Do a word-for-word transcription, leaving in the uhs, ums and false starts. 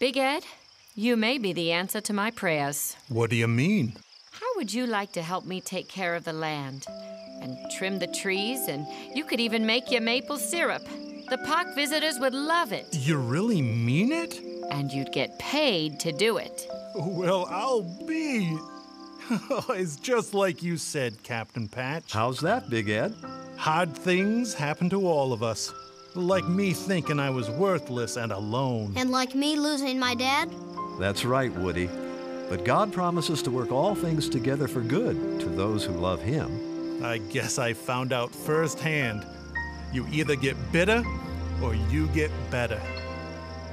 Big Ed, you may be the answer to my prayers. What do you mean? How would you like to help me take care of the land? And trim the trees, and you could even make your maple syrup. The park visitors would love it. You really mean it? And you'd get paid to do it. Well, I'll be... It's just like you said, Captain Patch. How's that, Big Ed? Hard things happen to all of us. Like me thinking I was worthless and alone. And like me losing my dad? That's right, Woody. But God promises to work all things together for good to those who love Him. I guess I found out firsthand. You either get bitter or you get better.